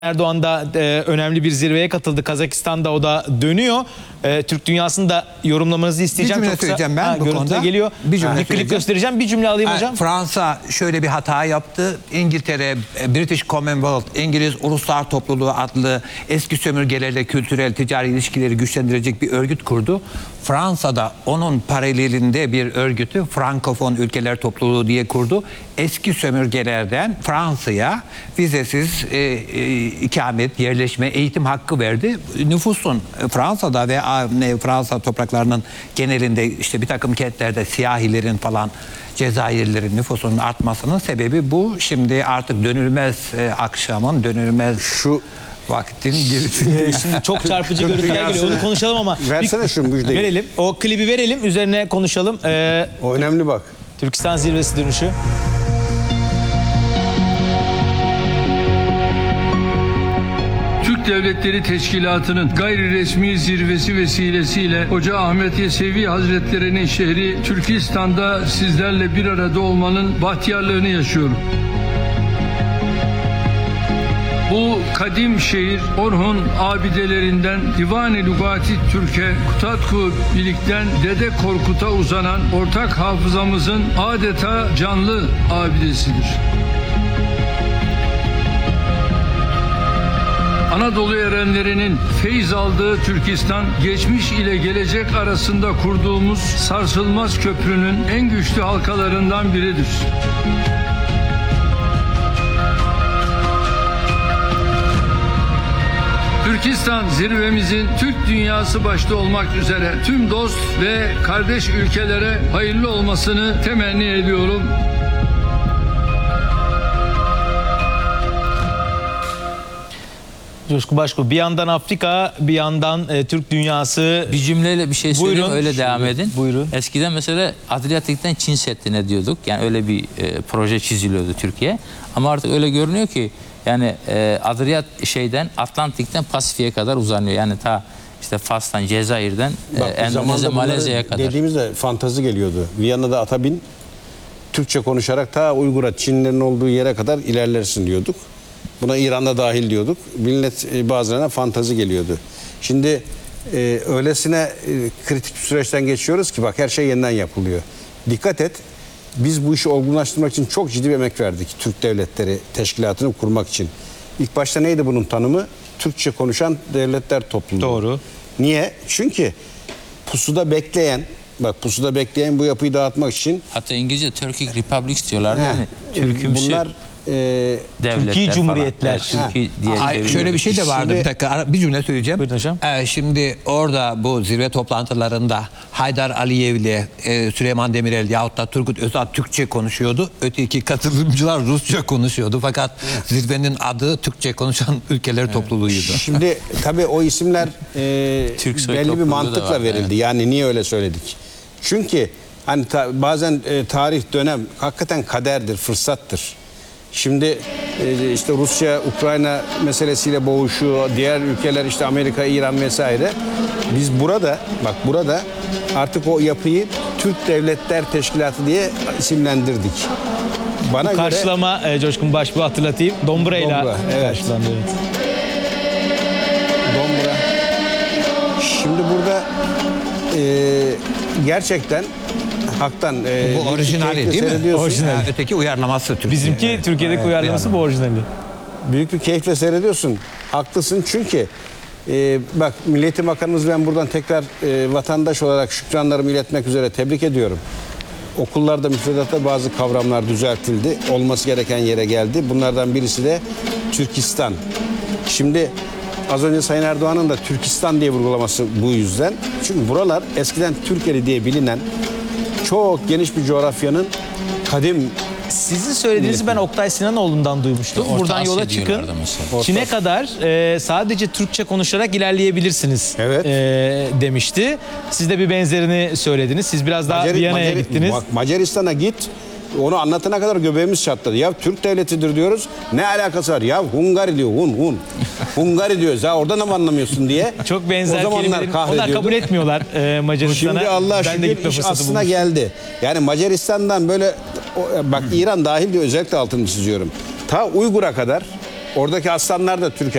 Erdoğan da önemli bir zirveye katıldı. Kazakistan'da o da dönüyor. Türk dünyasını da yorumlamanızı isteyeceğim. Bir cümle söyleyeceğim ben bu konuda. Geliyor. Bir cümle klip göstereceğim. Bir cümle alayım hocam. Fransa şöyle bir hata yaptı. İngiltere, British Commonwealth, İngiliz Uluslar Topluluğu adlı eski sömürgelerle kültürel, ticari ilişkileri güçlendirecek bir örgüt kurdu. Fransa'da onun paralelinde bir örgütü Frankofon Ülkeler Topluluğu diye kurdu. Eski sömürgelerden Fransa'ya vizesiz ikamet, yerleşme, eğitim hakkı verdi. Nüfusun Fransa'da ve Fransa topraklarının genelinde işte bir takım kentlerde siyahilerin falan, Cezayirlilerin nüfusunun artmasının sebebi bu. Şimdi artık dönülmez akşamın, dönülmez şu vaktin gerisinde. Şimdi çok çarpıcı görüntüler geliyor. Onu konuşalım ama. Versene şu müjdeyi. Verelim. O klibi verelim. Üzerine konuşalım. O önemli bak. Türkistan zirvesi dönüşü. Türk Devletleri Teşkilatı'nın gayri resmi zirvesi vesilesiyle Hoca Ahmet Yesevi Hazretleri'nin şehri Türkistan'da sizlerle bir arada olmanın bahtiyarlığını yaşıyorum. Bu kadim şehir Orhun abidelerinden Divan-ı Lugati Türk'e, Kutatku Bilik'ten Dede Korkut'a uzanan ortak hafızamızın adeta canlı abidesidir. Anadolu erenlerinin feyz aldığı Türkistan, geçmiş ile gelecek arasında kurduğumuz sarsılmaz köprünün en güçlü halkalarından biridir. Türkistan zirvemizin Türk dünyası başta olmak üzere tüm dost ve kardeş ülkelere hayırlı olmasını temenni ediyorum. Coşkun Başbuğ, bir yandan Afrika, bir yandan Türk dünyası. Bir cümleyle bir şey söyleyeyim, Buyurun. öyle devam edin. Buyurun. Eskiden mesela Adriyatik'ten Çin Seddi'ne diyorduk. Yani öyle bir proje çiziliyordu Türkiye. Ama artık öyle görünüyor ki yani Atlantik'ten Pasifik'e kadar uzanıyor. Yani ta işte Fas'tan, Cezayir'den Endonezya, Malezya'ya kadar. Dediğimizde fantazi geliyordu. Viyana'da ata bin, Türkçe konuşarak ta Uygur'a, Çinlilerin olduğu yere kadar ilerlersin diyorduk. Buna İran'da dahil diyorduk. Millet bazılarına fantazi geliyordu. Şimdi öylesine kritik bir süreçten geçiyoruz ki bak her şey yeniden yapılıyor. Dikkat et. Biz bu işi olgunlaştırmak için çok ciddi bir emek verdik. Türk Devletleri Teşkilatı'nı kurmak için. İlk başta neydi bunun tanımı? Türkçe konuşan devletler topluluğu. Doğru. Niye? Çünkü pusuda bekleyen bu yapıyı dağıtmak için Hatta İngilizce Turkic Republics diyorlar değil mi? Türkümsü bunlar Türkiye Cumhuriyetler. Türkiye diye Şöyle bir şey de vardı. Bir dakika, bir cümle söyleyeceğim. Buyurun hocam. Şimdi orada bu zirve toplantılarında Haydar Aliyev ile Süleyman Demirel yahut da Turgut Özal Türkçe konuşuyordu. Öteki katılımcılar Rusça konuşuyordu. Fakat zirvenin adı Türkçe konuşan ülkeler topluluğuydu. Şimdi tabii o isimler Türk belli bir topluluğu da mantıkla var, verildi. evet. Yani niye öyle söyledik? Çünkü hani bazen tarih dönem hakikaten kaderdir, fırsattır. Şimdi işte Rusya, Ukrayna meselesiyle boğuşuyor. Diğer ülkeler işte Amerika, İran vesaire. Biz burada artık o yapıyı Türk Devletler Teşkilatı diye isimlendirdik. Bana Karşılama Coşkun Başbuğ, hatırlatayım. Dombura'yla Dombura, evet. karşılandı. Dombura. Şimdi burada gerçekten haktan Bu orijinali değil mi? Orijinali. Öteki uyarlaması Türkiye. Bizimki Türkiye'deki uyarlaması bu orijinali. Büyük bir keyifle seyrediyorsun. Haklısın çünkü bak Milli Eğitim Bakanımız, ben buradan tekrar vatandaş olarak şükranlarımı iletmek üzere tebrik ediyorum. Okullarda, müfredatta bazı kavramlar düzeltildi. Olması gereken yere geldi. Bunlardan birisi de Türkistan. Şimdi az önce Sayın Erdoğan'ın da Türkistan diye vurgulaması bu yüzden. Çünkü buralar eskiden Türkiye diye bilinen çok geniş bir coğrafyanın kadim. Sizin söylediğinizi ben Oktay Sinanoğlu'ndan duymuştum. Orta Buradan yola Asya çıkın. diyorlardı mesela. Çin'e kadar sadece Türkçe konuşarak ilerleyebilirsiniz Evet. Demişti. Siz de bir benzerini söylediniz. Siz biraz daha Viyana'ya gittiniz. Bak, Macaristan'a git. Onu anlatana kadar göbeğimiz çatladı. Ya Türk devletidir diyoruz. Ne alakası var? Ya Hungari diyor. Hun. Hungari diyoruz. Ya oradan mı anlamıyorsun diye. Çok benzer o zamanlar kelimelerin. Onlar kahrediyordu. kabul etmiyorlar Macaristan'a. Şimdi Allah'a Ben de şükür gitme iş fırsatı aslına bulmuştum. geldi. Yani Macaristan'dan böyle bak İran dahil diye özellikle altını çiziyorum. Ta Uygur'a kadar Oradaki aslanlar da Türk